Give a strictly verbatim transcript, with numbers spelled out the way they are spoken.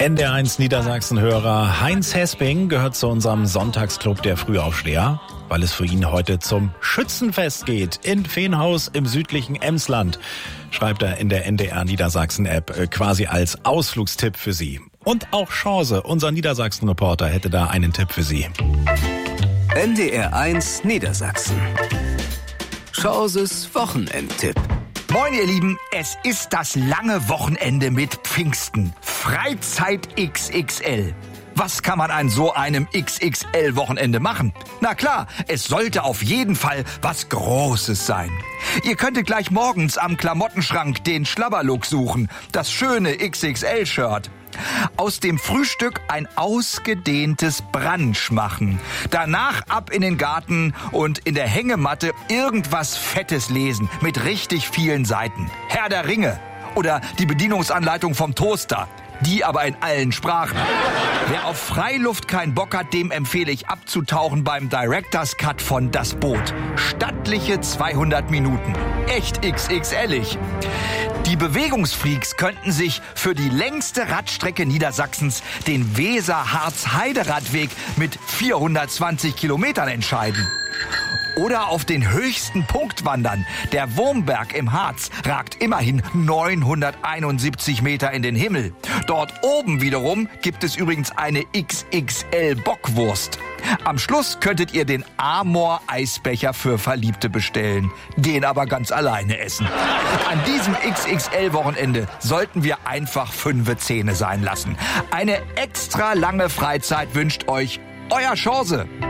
N D R eins Niedersachsen-Hörer Heinz Hesping gehört zu unserem Sonntagsclub der Frühaufsteher, weil es für ihn heute zum Schützenfest geht in Veenhaus im südlichen Emsland, schreibt er in der N D R Niedersachsen-App quasi als Ausflugstipp für Sie. Und auch Chance, unser Niedersachsen-Reporter, hätte da einen Tipp für Sie. N D R eins Niedersachsen. Chances Wochenendtipp. Moin ihr Lieben, es ist das lange Wochenende mit Pfingsten. Freizeit X X L. Was kann man an so einem X X L-Wochenende machen? Na klar, es sollte auf jeden Fall was Großes sein. Ihr könntet gleich morgens am Klamottenschrank den Schlabberlook suchen, das schöne X X L-Shirt. Aus dem Frühstück ein ausgedehntes Brunch machen. Danach ab in den Garten und in der Hängematte irgendwas Fettes lesen mit richtig vielen Seiten. Herr der Ringe oder die Bedienungsanleitung vom Toaster. Die aber in allen Sprachen. Wer auf Freiluft keinen Bock hat, dem empfehle ich abzutauchen beim Director's Cut von Das Boot. Stattliche zweihundert Minuten. Echt X X L-ig. Die Bewegungsfreaks könnten sich für die längste Radstrecke Niedersachsens, den Weser-Harz-Heide-Radweg mit vierhundertzwanzig Kilometern entscheiden. Oder auf den höchsten Punkt wandern. Der Wurmberg im Harz ragt immerhin neunhunderteinundsiebzig Meter in den Himmel. Dort oben wiederum gibt es übrigens eine X X L-Bockwurst. Am Schluss könntet ihr den Amor-Eisbecher für Verliebte bestellen. Den aber ganz alleine essen. An diesem X X L-Wochenende sollten wir einfach fünfe Zähne sein lassen. Eine extra lange Freizeit wünscht euch euer Chance.